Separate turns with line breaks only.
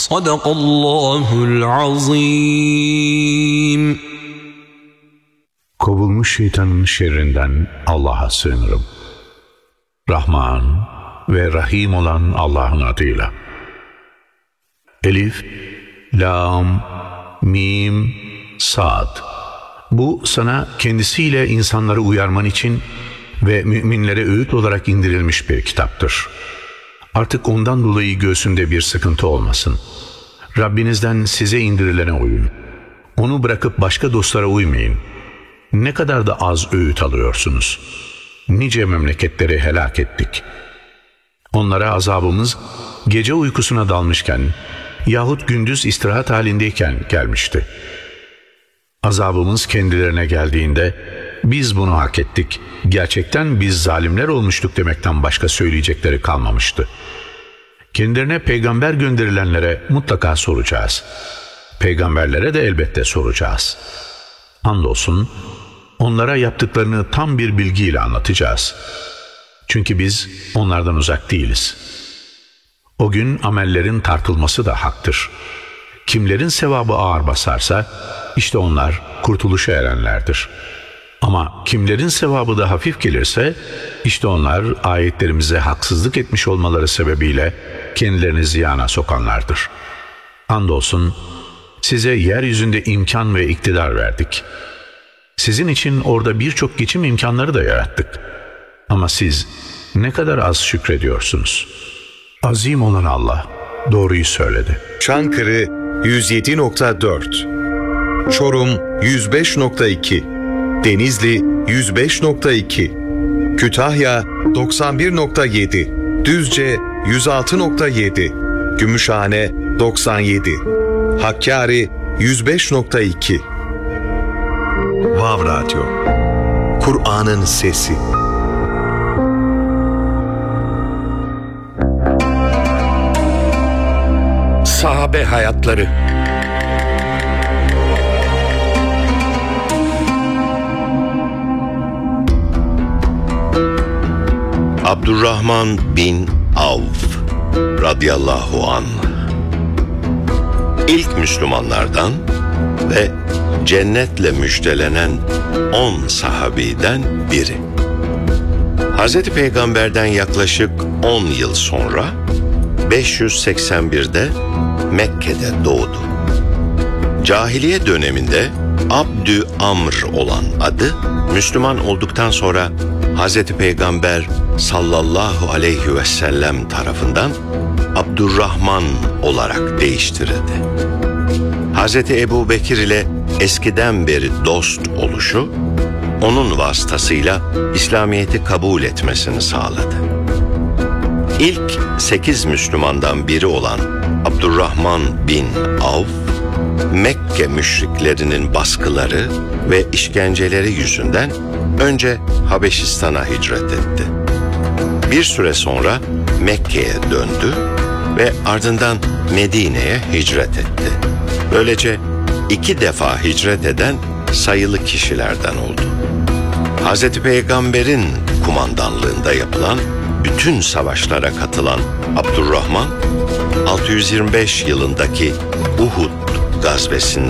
Sadakallahul azim.
Kovulmuş şeytanın şerrinden Allah'a sığınırım. Rahman ve Rahim olan Allah'ın adıyla. Elif, Lam, Mim, Sad. Bu sana kendisiyle insanları uyarman için ve müminlere öğüt olarak indirilmiş bir kitaptır. Artık ondan dolayı göğsünde bir sıkıntı olmasın. Rabbinizden size indirilene uyun. Onu bırakıp başka dostlara uymayın. Ne kadar da az öğüt alıyorsunuz. Nice memleketleri helak ettik. Onlara azabımız gece uykusuna dalmışken yahut gündüz istirahat halindeyken gelmişti. Azabımız kendilerine geldiğinde biz bunu hak ettik, gerçekten biz zalimler olmuştuk demekten başka söyleyecekleri kalmamıştı. Kendilerine peygamber gönderilenlere mutlaka soracağız. Peygamberlere de elbette soracağız. Andolsun onlara yaptıklarını tam bir bilgiyle anlatacağız. Çünkü biz onlardan uzak değiliz. O gün amellerin tartılması da haktır. Kimlerin sevabı ağır basarsa işte onlar kurtuluşa erenlerdir. Ama kimlerin sevabı da hafif gelirse işte onlar ayetlerimize haksızlık etmiş olmaları sebebiyle kendilerini ziyana sokanlardır. Andolsun size yeryüzünde imkan ve iktidar verdik. Sizin için orada birçok geçim imkanları da yarattık. Ama siz ne kadar az şükrediyorsunuz. Azim olan Allah doğruyu söyledi.
Çankırı 107.4, Çorum 105.2, Denizli 105.2, Kütahya 91.7, Düzce 106.7, Gümüşhane 97, Hakkari 105.2. Vav Radyo, Kur'an'ın sesi.
Sahabe hayatları.
Abdurrahman bin Avf radıyallahu anh İlk Müslümanlardan ve cennetle müjdelenen 10 sahabiden biri. Hz. Peygamber'den yaklaşık 10 yıl sonra 581'de Mekke'de doğdu. Cahiliye döneminde Abdü Amr olan adı, Müslüman olduktan sonra Hz. Peygamber sallallahu aleyhi ve sellem tarafından Abdurrahman olarak değiştirildi. Hz. Ebu Bekir ile eskiden beri dost oluşu, onun vasıtasıyla İslamiyet'i kabul etmesini sağladı. İlk 8 Müslümandan biri olan Abdurrahman bin Avf, Mekke müşriklerinin baskıları ve işkenceleri yüzünden önce Habeşistan'a hicret etti. Bir süre sonra Mekke'ye döndü ve ardından Medine'ye hicret etti. Böylece 2 defa hicret eden sayılı kişilerden oldu. Hz. Peygamber'in kumandanlığında yapılan bütün savaşlara katılan Abdurrahman, 625 yılındaki Uhud gazvesinde